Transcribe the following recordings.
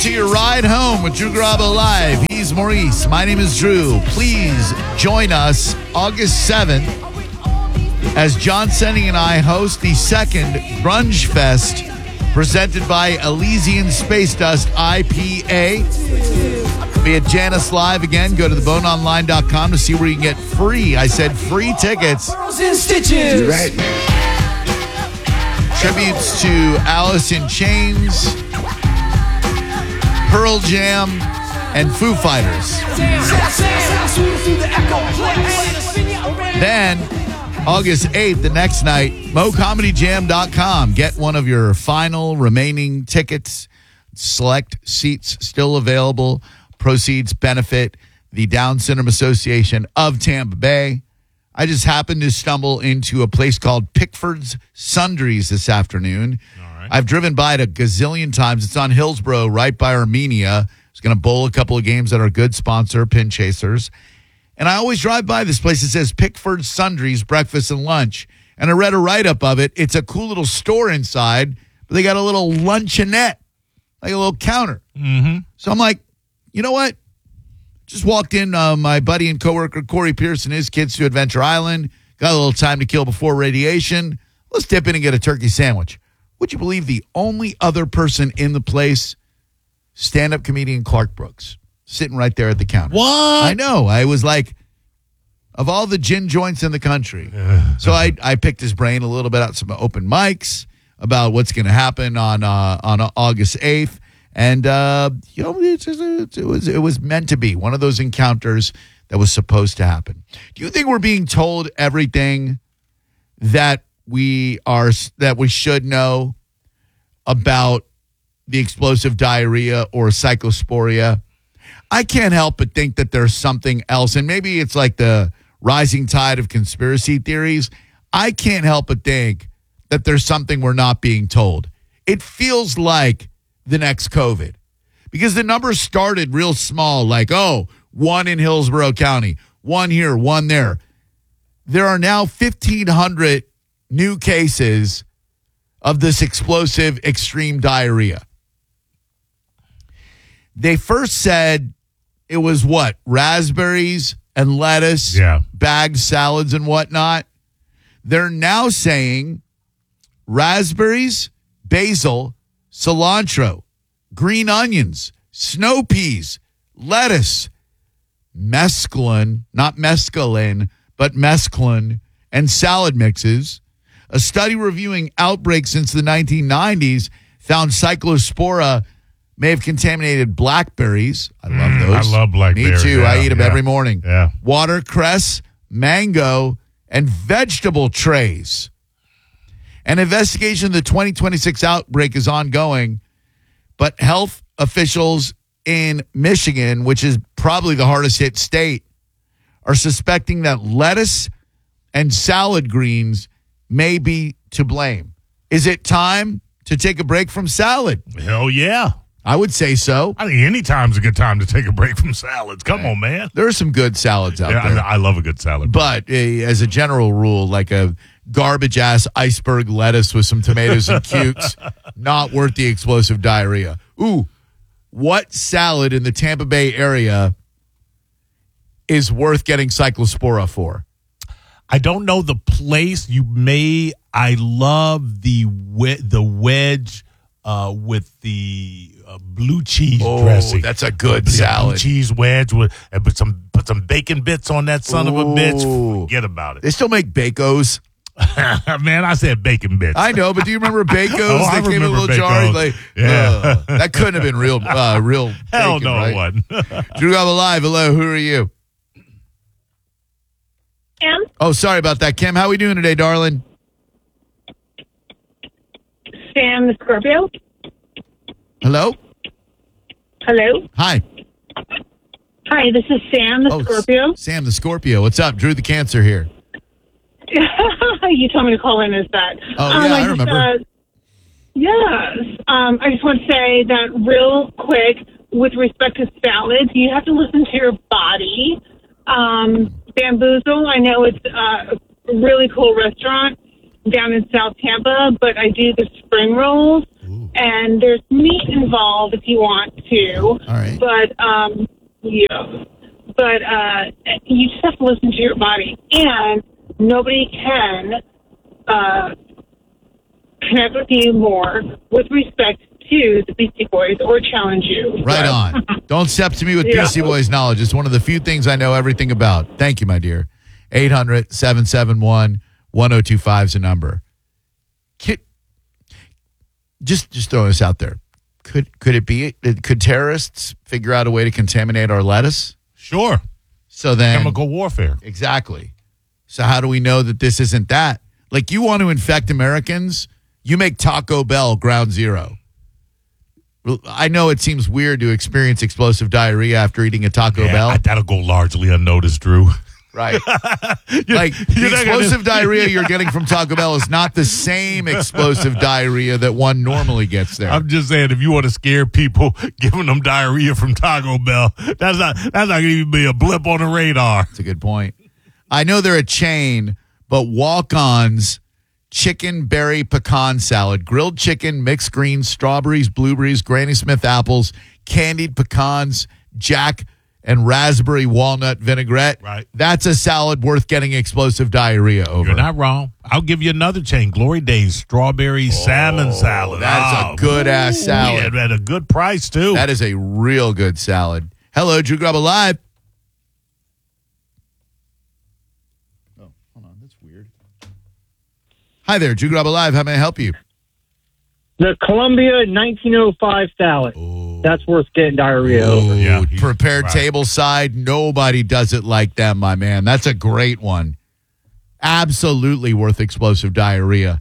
to your ride home with Drew Garabo Live. He's Maurice. My name is Drew. Please join us August 7th as John Senning and I host the second Grunge Fest presented by Elysian Space Dust IPA. Be at Janus Live again. Go to theboneonline.com to see where you can get free. I said free tickets. Stitches. Right. Tributes to Alice in Chains, Pearl Jam, and Foo Fighters. Then, August 8th, the next night, MoComedyJam.com. Get one of your final remaining tickets. Select seats still available. Proceeds benefit the Down Syndrome Association of Tampa Bay. I just happened to stumble into a place called Pickford's Sundries this afternoon. All right. I've driven by it a gazillion times. It's on Hillsborough, right by Armenia. I was going to bowl a couple of games at our good sponsor, Pin Chasers. And I always drive by this place that says Pickford's Sundries, breakfast and lunch. And I read a write-up of it. It's a cool little store inside, but they got a little luncheonette, like a little counter. Mm-hmm. So I'm like, you know what? Just walked in, my buddy and coworker Corey Pierce and his kids to Adventure Island. Got a little time to kill before radiation. Let's dip in and get a turkey sandwich. Would you believe the only other person in the place? Stand-up comedian Clark Brooks, sitting right there at the counter. What? I know. I was like, of all the gin joints in the country. So I picked his brain a little bit out some open mics about what's going to happen on August 8th. And, it was meant to be one of those encounters that was supposed to happen. Do you think we're being told everything that we should know about the explosive diarrhea or cyclosporia? I can't help but think that there's something else. And maybe it's like the rising tide of conspiracy theories. I can't help but think that there's something we're not being told. It feels like the next COVID, because the numbers started real small, like, one in Hillsborough County, one here, one there. There are now 1,500 new cases of this explosive extreme diarrhea. They first said it was raspberries and lettuce, bagged salads and whatnot. They're now saying raspberries, basil, cilantro, green onions, snow peas, lettuce, mescaline, not mescaline, but mescaline, and salad mixes. A study reviewing outbreaks since the 1990s found cyclospora may have contaminated blackberries. I love those. I love blackberries. Me too. Yeah, I eat them every morning. Yeah. Watercress, mango, and vegetable trays. An investigation of the 2026 outbreak is ongoing, but health officials in Michigan, which is probably the hardest hit state, are suspecting that lettuce and salad greens may be to blame. Is it time to take a break from salad? Hell yeah. I would say so. I think any time's a good time to take a break from salads. Come on, man. There are some good salads out there. I love a good salad. But as a general rule, like a garbage-ass iceberg lettuce with some tomatoes and cukes, not worth the explosive diarrhea. Ooh, what salad in the Tampa Bay area is worth getting cyclospora for? I don't know the place. I love the wedge with the blue cheese dressing. That's a good salad. Blue cheese wedge and put some bacon bits on that son of a bitch. Forget about it. They still make Bacos. Man, I said bacon bits. I know, but do you remember Bacos? I They came in a little remember jar. Bacos. Like, Yeah. that couldn't have been real Hell bacon, no, right? it wasn't. Drew Garabo Live. Hello, who are you? Kim? Oh, sorry about that, Kim. How we doing today, darling? Sam the Scorpio? Hello? Hello? Hi. Hi, this is Sam the Scorpio. Sam the Scorpio. What's up? Drew the Cancer here. You told me to call in as that. Oh, yeah, I remember. Yes. I just want to say that real quick, with respect to salads, you have to listen to your body. Bamboozle, I know it's a really cool restaurant down in South Tampa, but I do the spring rolls. and there's meat involved if you want to. All right. But yeah, but you just have to listen to your body, and nobody can connect with you more with respect to the Beastie Boys or challenge you. Right on. Don't step to me with Yeah. Beastie Boys knowledge. It's one of the few things I know everything about. Thank you, my dear. 800-771-1025 is the number. Just throwing this out there. Could it be? Could terrorists figure out a way to contaminate our lettuce? Sure. So then, Chemical warfare. exactly. So how do we know that this isn't that? Like, you want to infect Americans, you make Taco Bell ground zero. I know it seems weird to experience explosive diarrhea after eating a Taco Bell. That'll go largely unnoticed, Drew. Right. Like, the explosive diarrhea you're getting from Taco Bell is not the same explosive diarrhea that one normally gets there. I'm just saying, if you want to scare people, giving them diarrhea from Taco Bell, that's not going to even be a blip on the radar. That's a good point. I know they're a chain, but Walk-On's chicken berry pecan salad, grilled chicken, mixed greens, strawberries, blueberries, Granny Smith apples, candied pecans, jack and raspberry walnut vinaigrette. Right. That's a salad worth getting explosive diarrhea over. You're not wrong. I'll give you another chain. Glory Days strawberry salmon salad. That's a good-ass salad. Yeah, at a good price, too. That is a real good salad. Hello, Drew Grubba Live. Oh, hold on. That's weird. Hi there, Drew Grubba Live. How may I help you? The Columbia 1905 salad. That's worth getting diarrhea over. Yeah, Prepared right. table side. Nobody does it like them, my man. That's a great one. Absolutely worth explosive diarrhea.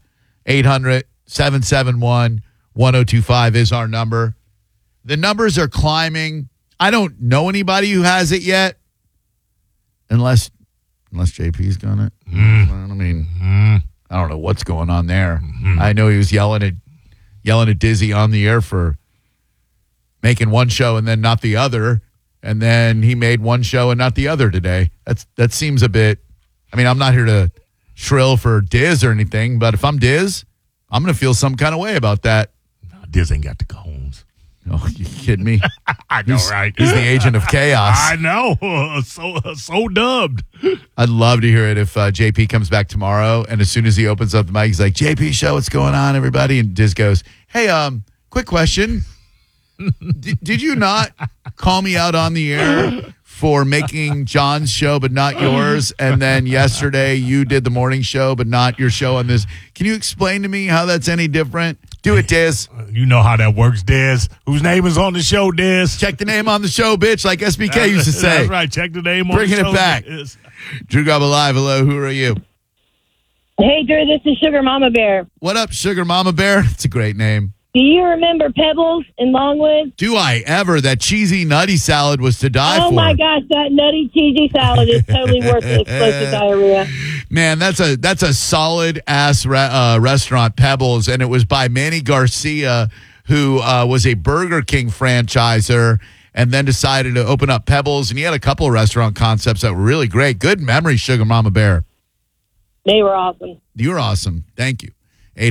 800-771-1025 is our number. The numbers are climbing. I don't know anybody who has it yet. Unless JP's done it. I mean, I don't know what's going on there. I know he was yelling at Dizzy on the air for making one show and then not the other, and then he made one show and not the other today. That seems a bit. I mean, I'm not here to shrill for Diz or anything, but if I'm Diz, I'm going to feel some kind of way about that. Diz ain't got the cones. Oh, you kidding me? I know, right? He's the agent of chaos. I know. So dubbed. I'd love to hear it if JP comes back tomorrow, and as soon as he opens up the mic, he's like, JP show, what's going on, everybody? And Diz goes, hey, quick question. Did you not call me out on the air for making John's show but not yours? And then yesterday you did the morning show but not your show on this. Can you explain to me how that's any different? Do it, Diz. You know how that works, Diz. Whose name is on the show, Diz? Check the name on the show, bitch, like SBK used to say. That's right. Check the name on the show. Bringing it back. Diz. Drew Grubba Live. Hello, who are you? Hey, Drew, this is Sugar Mama Bear. What up, Sugar Mama Bear? It's a great name. Do you remember Pebbles in Longwood? Do I ever? That cheesy nutty salad was to die for. Oh, my gosh, that nutty cheesy salad is totally worth the explosive diarrhea. Man, that's a solid ass restaurant, Pebbles, and it was by Manny Garcia, who was a Burger King franchisor, and then decided to open up Pebbles. And he had a couple of restaurant concepts that were really great. Good memory, Sugar Mama Bear. They were awesome. You're awesome. Thank you.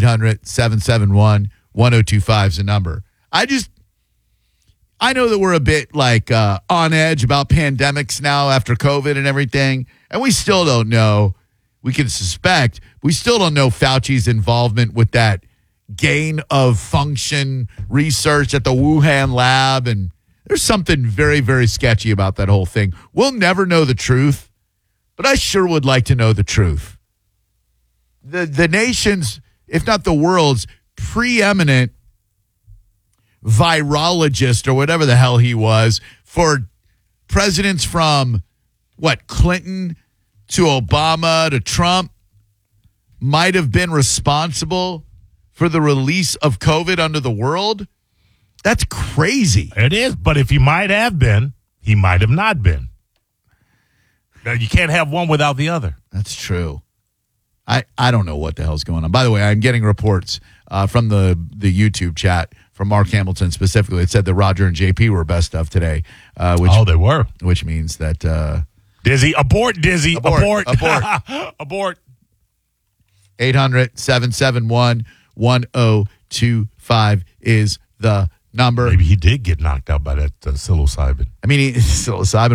800-771-1025 is the number. I know that we're a bit like on edge about pandemics now after COVID and everything, and we still don't know. We can suspect. We still don't know Fauci's involvement with that gain of function research at the Wuhan lab, and there's something very, very sketchy about that whole thing. We'll never know the truth, but I sure would like to know the truth. The nation's, if not the world's, preeminent virologist or whatever the hell he was for presidents from, Clinton to Obama to Trump, might have been responsible for the release of COVID under the world. That's crazy. It is, but if he might have been, he might have not been. Now, you can't have one without the other. That's true. I don't know what the hell's going on. By the way, I'm getting reports from the YouTube chat from Mark Hamilton specifically. It said that Roger and JP were best of today. They were. Which means that... Dizzy, abort, Dizzy, abort. Abort. Abort. 800-771-1025 888-203-1025 is the number. Maybe he did get knocked out by that psilocybin. I mean, psilocybin